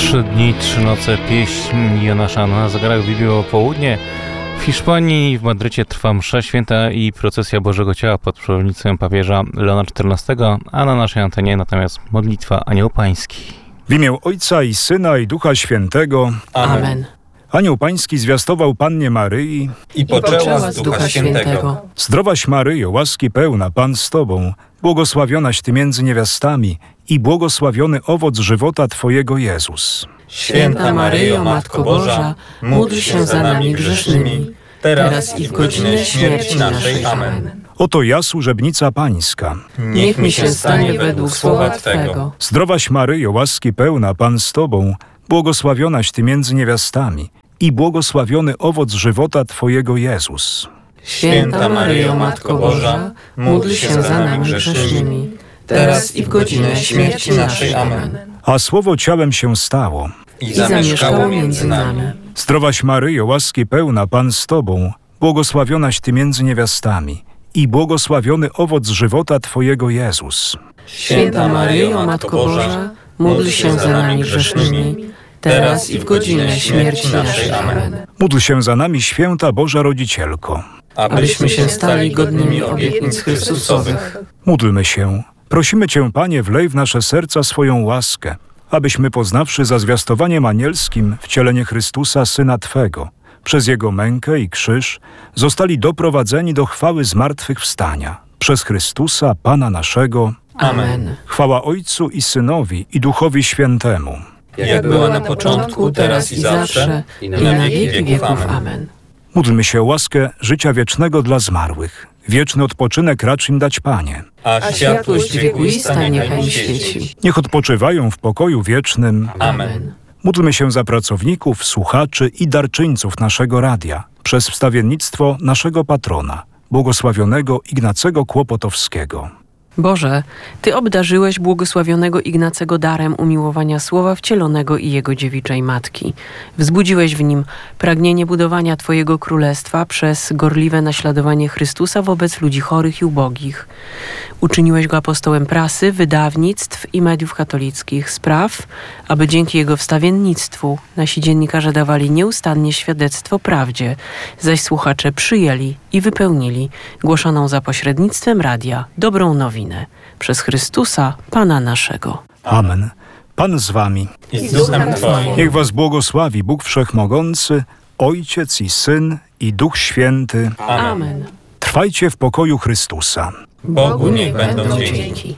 3 dni, 3 noce, pieśń Jonasza na zegarach wybiło południe. W Hiszpanii i w Madrycie trwa msza święta i procesja Bożego Ciała pod przewodnictwem papieża Leona XIV, a na naszej antenie natomiast modlitwa Anioł Pański. W imię Ojca i Syna i Ducha Świętego. Amen. Anioł Pański zwiastował Pannie Maryi i poczęła z Ducha Świętego. Zdrowaś Maryjo, łaski pełna, Pan z Tobą, błogosławionaś Ty między niewiastami i błogosławiony owoc żywota Twojego Jezus. Święta Maryjo, Matko Boża, módl się za nami grzesznymi, teraz i w godzinę śmierci naszej. Amen. Oto ja, służebnica Pańska. Niech mi się stanie według słowa Twego. Zdrowaś Maryjo, łaski pełna, Pan z Tobą, błogosławionaś Ty między niewiastami i błogosławiony owoc żywota Twojego Jezus. Święta Maryjo, Matko Boża, módl się za nami grzesznymi, teraz i w godzinę śmierci naszej. Amen. A Słowo ciałem się stało I zamieszkało między nami. Zdrowaś Maryjo, łaski pełna, Pan z Tobą, błogosławionaś Ty między niewiastami i błogosławiony owoc żywota Twojego Jezus. Święta Maryjo, Matko Boża, módl się za nami grzesznymi, teraz i w godzinę śmierci naszej. Amen. Módl się za nami, święta Boża Rodzicielko. Abyśmy się stali godnymi obietnic Chrystusowych. Módlmy się. Prosimy Cię, Panie, wlej w nasze serca swoją łaskę, abyśmy poznawszy za zwiastowaniem anielskim wcielenie Chrystusa, Syna Twego, przez Jego mękę i krzyż, zostali doprowadzeni do chwały zmartwychwstania. Przez Chrystusa, Pana naszego. Amen. Chwała Ojcu i Synowi i Duchowi Świętemu. Jak była na początku, teraz i zawsze, i na wieki wieków. Amen. Módlmy się o łaskę życia wiecznego dla zmarłych. Wieczny odpoczynek racz im dać, Panie. A światłość wiekuista niechaj im świeci. Niech odpoczywają w pokoju wiecznym. Amen. Módlmy się za pracowników, słuchaczy i darczyńców naszego radia przez wstawiennictwo naszego patrona, błogosławionego Ignacego Kłopotowskiego. Boże, Ty obdarzyłeś błogosławionego Ignacego darem umiłowania Słowa Wcielonego i Jego dziewiczej Matki. Wzbudziłeś w nim pragnienie budowania Twojego Królestwa przez gorliwe naśladowanie Chrystusa wobec ludzi chorych i ubogich. Uczyniłeś go apostołem prasy, wydawnictw i mediów katolickich, spraw, aby dzięki jego wstawiennictwu nasi dziennikarze dawali nieustannie świadectwo prawdzie, zaś słuchacze przyjęli i wypełnili głoszoną za pośrednictwem radia dobrą nowinę. Przez Chrystusa, Pana naszego. Amen. Pan z Wami. I z Duchem Twoim. Niech Was błogosławi Bóg Wszechmogący, Ojciec i Syn i Duch Święty. Amen. Trwajcie w pokoju Chrystusa. Bogu niech będą dzięki.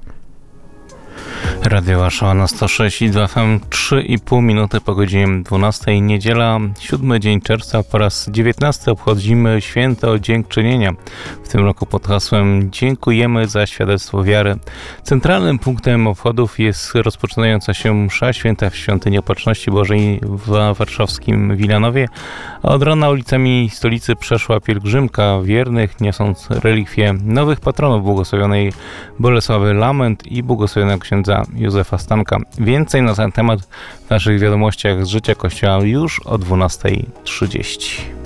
Radio Warszawa na 106,2 FM, 3,5 minuty po godzinie 12. Niedziela, 7 dzień czerwca, po raz 19 obchodzimy święto dziękczynienia. W tym roku pod hasłem Dziękujemy za świadectwo wiary. Centralnym punktem obchodów jest rozpoczynająca się msza święta w Świątyni Opatrzności Bożej w warszawskim Wilanowie, a od rana ulicami stolicy przeszła pielgrzymka wiernych, niosąc relikwie nowych patronów błogosławionej Bolesławy Lament i błogosławionego księdza Józefa Stanka. Więcej na ten temat w naszych wiadomościach z życia Kościoła już o 12:30.